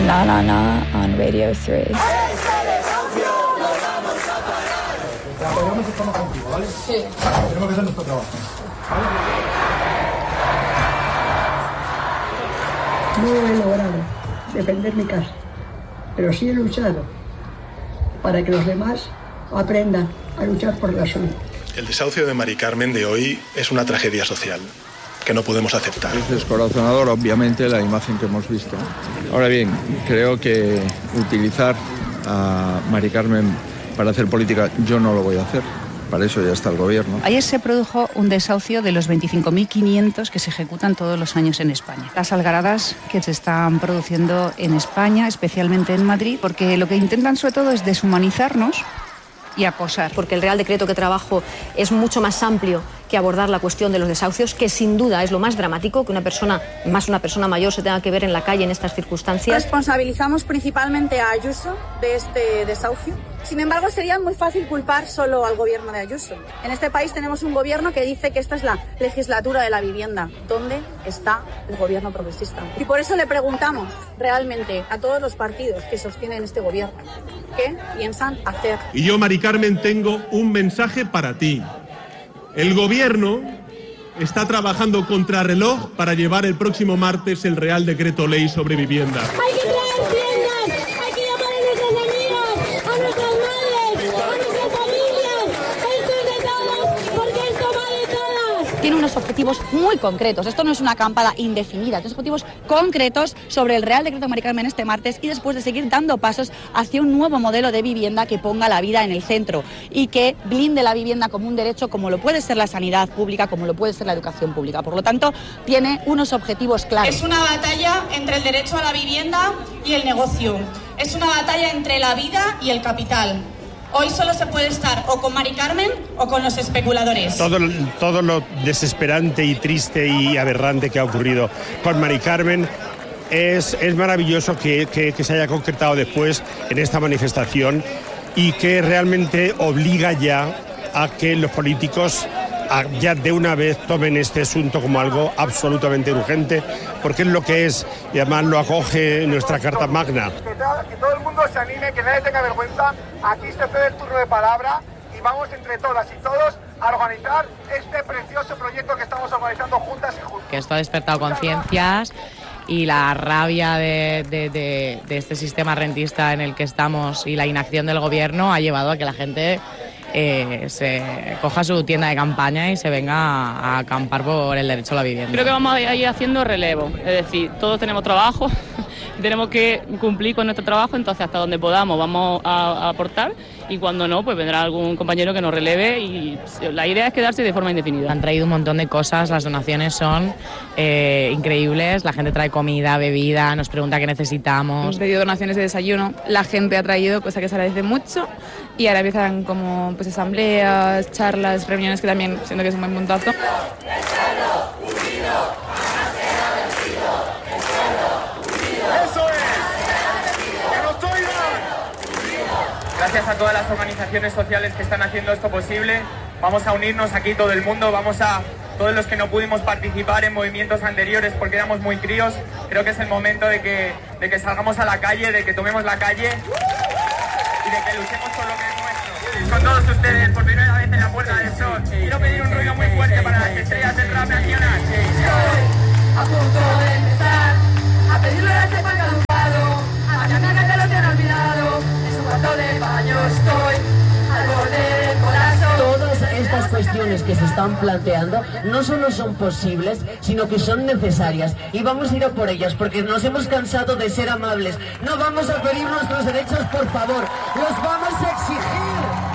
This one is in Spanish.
Na Na Na on Radio 3. Estamos contigo, ¿vale? Sí. Tenemos que hacer nuestro trabajo. No he logrado defender mi casa, pero sí he luchado para que los demás aprendan a luchar por la suya. El desahucio de Mari Carmen de hoy es una tragedia social que no podemos aceptar. Es descorazonador, obviamente, la imagen que hemos visto. Ahora bien, creo que utilizar a Mari Carmen para hacer política, yo no lo voy a hacer. Para eso ya está el gobierno. Ayer se produjo un desahucio de los 25.500 que se ejecutan todos los años en España. Las algaradas que se están produciendo en España, especialmente en Madrid, porque lo que intentan sobre todo es deshumanizarnos y acosar. Porque el Real Decreto que trabajo es mucho más amplio que abordar la cuestión de los desahucios, que sin duda es lo más dramático, que una persona mayor se tenga que ver en la calle en estas circunstancias. Responsabilizamos principalmente a Ayuso de este desahucio. Sin embargo, sería muy fácil culpar solo al gobierno de Ayuso. En este país tenemos un gobierno que dice que esta es la legislatura de la vivienda. ¿Dónde está el gobierno progresista? Y por eso le preguntamos realmente a todos los partidos que sostienen este gobierno, ¿qué piensan hacer? Y yo, Mari Carmen, tengo un mensaje para ti. El gobierno está trabajando contrarreloj para llevar el próximo martes el Real Decreto Ley sobre vivienda. ¡Hay que traer viviendas! ¡Hay que llamar a nuestros amigos, a nuestras madres, a nuestras familias! ¡Esto es de todos, porque esto va de todas! Tiene unos objetivos muy concretos. Esto no es una acampada indefinida. Tiene objetivos concretos sobre el Real Decreto Mari Carmen este martes y después de seguir dando pasos hacia un nuevo modelo de vivienda que ponga la vida en el centro y que blinde la vivienda como un derecho, como lo puede ser la sanidad pública, como lo puede ser la educación pública. Por lo tanto, tiene unos objetivos claros. Es una batalla entre el derecho a la vivienda y el negocio. Es una batalla entre la vida y el capital. Hoy solo se puede estar o con Mari Carmen o con los especuladores. Todo lo desesperante y triste y aberrante que ha ocurrido con Mari Carmen es maravilloso que se haya concretado después en esta manifestación y que realmente obliga ya a que los políticos ya de una vez tomen este asunto como algo absolutamente urgente, porque es lo que es, y además lo acoge nuestra Carta Magna. Que todo el mundo se anime, que nadie tenga vergüenza. Aquí se cede el turno de palabra y vamos entre todas y todos a organizar este precioso proyecto que estamos organizando juntas y juntos. Que esto ha despertado conciencias y la rabia de este sistema rentista en el que estamos y la inacción del gobierno ha llevado a que la gente se coja su tienda de campaña y se venga a acampar por el derecho a la vivienda. Creo que vamos a ir haciendo relevo, es decir, todos tenemos trabajo, tenemos que cumplir con nuestro trabajo, entonces hasta donde podamos vamos a aportar y cuando no, pues vendrá algún compañero que nos releve y la idea es quedarse de forma indefinida. Han traído un montón de cosas, las donaciones son increíbles, la gente trae comida, bebida, nos pregunta qué necesitamos. Hemos pedido donaciones de desayuno, la gente ha traído, cosa que se agradece mucho y ahora empiezan como pues asambleas, charlas, reuniones que también siento que es un buen puntazo. Gracias a todas las organizaciones sociales que están haciendo esto posible. Vamos a unirnos aquí todo el mundo, todos los que no pudimos participar en movimientos anteriores porque éramos muy críos. Creo que es el momento de que salgamos a la calle, de que tomemos la calle y de que luchemos por lo que es nuestro. Con todos ustedes, por primera vez en la Puerta del Sol, quiero pedir un ruido muy fuerte para las estrellas del rap nacional. A punto de empezar a pedirle a este pan caducado, a cantar que lo tiene olvidado, en su cuarto de baño estoy, al borde del corazón. Todas estas cuestiones que se están planteando no solo son posibles, sino que son necesarias y vamos a ir a por ellas porque nos hemos cansado de ser amables. No vamos a pedir nuestros derechos, por favor, los vamos a exigir.